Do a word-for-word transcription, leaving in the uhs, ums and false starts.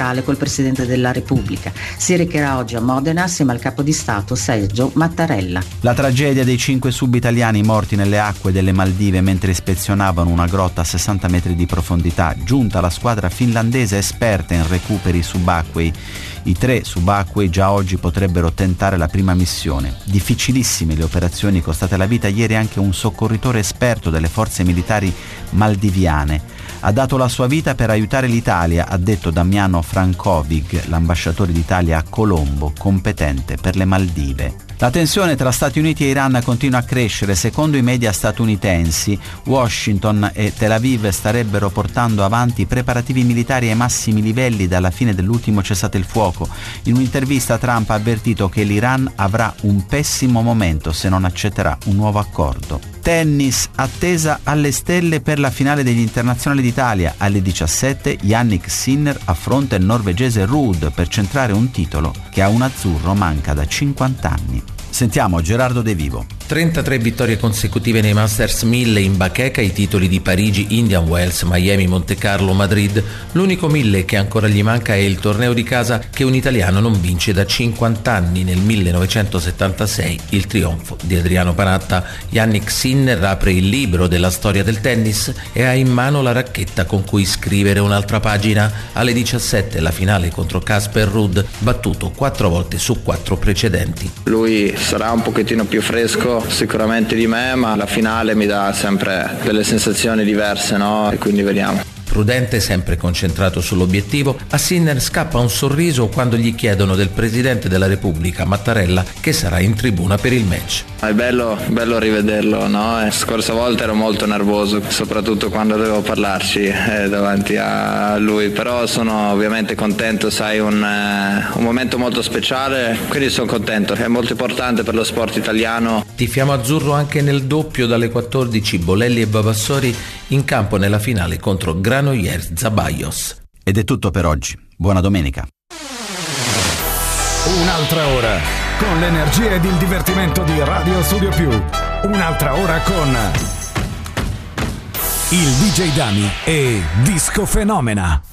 bilaterale col Presidente della Repubblica. Si recherà oggi a Modena assieme al Capo di Stato Sergio Mattarella. La tragedia dei cinque subitaliani morti nelle acque delle Maldive mentre ispezionavano una grotta a sessanta metri di profondità. Giunta la squadra finlandese esperta in recuperi subacquei. I tre subacquei già oggi potrebbero tentare la prima missione. Difficilissime le operazioni, costate la vita ieri anche un soccorritore esperto delle forze militari maldiviane. Ha dato la sua vita per aiutare l'Italia, ha detto Damiano Frankovic, l'ambasciatore d'Italia a Colombo, competente per le Maldive. La tensione tra Stati Uniti e Iran continua a crescere. Secondo i media statunitensi, Washington e Tel Aviv starebbero portando avanti i preparativi militari ai massimi livelli dalla fine dell'ultimo cessate il fuoco. In un'intervista Trump ha avvertito che l'Iran avrà un pessimo momento se non accetterà un nuovo accordo. Tennis, attesa alle stelle per la finale degli internazionali d'Italia. Alle diciassette Jannik Sinner affronta il norvegese Ruud per centrare un titolo che a un azzurro manca da cinquanta anni. Sentiamo Gerardo De Vivo. trentatré vittorie consecutive nei Masters mille in bacheca, i titoli di Parigi, Indian Wells, Miami, Monte Carlo, Madrid. L'unico mille che ancora gli manca è il torneo di casa che un italiano non vince da cinquanta anni. Nel millenovecentosettantasei il trionfo di Adriano Panatta. Jannik Sinner apre il libro della storia del tennis e ha in mano la racchetta con cui scrivere un'altra pagina. Alle diciassette la finale contro Casper Ruud, battuto quattro volte su quattro precedenti. Lui sarà un pochettino più fresco sicuramente di me, ma la finale mi dà sempre delle sensazioni diverse, no? E quindi vediamo. Prudente, sempre concentrato sull'obiettivo, a Sinner scappa un sorriso quando gli chiedono del Presidente della Repubblica Mattarella che sarà in tribuna per il match. È bello, bello rivederlo, no? La scorsa volta ero molto nervoso, soprattutto quando dovevo parlarci eh, davanti a lui, però sono ovviamente contento, sai, un, eh, un momento molto speciale, quindi sono contento, è molto importante per lo sport italiano. Tifiamo azzurro anche nel doppio dalle quattordici, Bolelli e Vavassori in campo nella finale contro Granollers Zaballos. Ed è tutto per oggi. Buona domenica. Un'altra ora con l'energia ed il divertimento di Radio Studio Più. Un'altra ora con il D J Dami e Disco Fenomena.